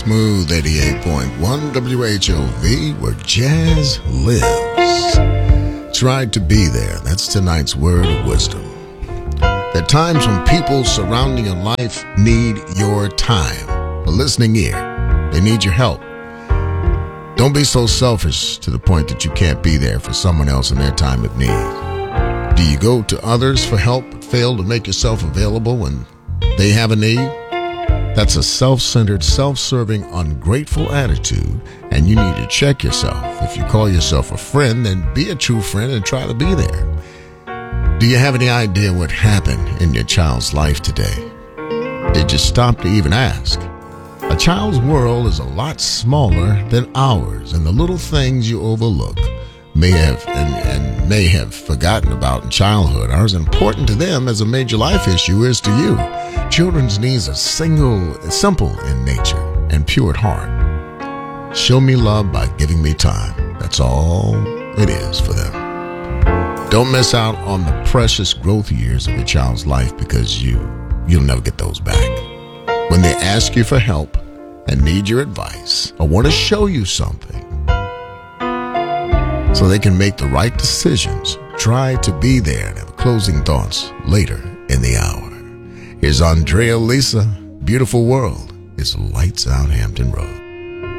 Smooth 88.1 WHOV, where jazz lives. Try to be there. That's tonight's word of wisdom. There are times when people surrounding your life need your time, a listening ear. They need your help. Don't be so selfish to the point that you can't be there for someone else in their time of need. Do you go to others for help but fail to make yourself available when they have a need? That's a self-centered, self-serving, ungrateful attitude, and you need to check yourself. If you call yourself a friend, then be a true friend and try to be there. Do you have any idea what happened in your child's life today? Did you stop to even ask? A child's world is a lot smaller than ours, and the little things you overlook may have forgotten about in childhood are as important to them as a major life issue is to you. Children's needs are simple in nature and pure at heart. Show me love by giving me time. That's all it is for them. Don't miss out on the precious growth years of your child's life because you'll never get those back. When they ask you for help and need your advice or want to show you something so they can make the right decisions, try to be there and have closing thoughts later in the hour. Here's Andrea Lisa, Beautiful World. It's Lights Out Hampton Road.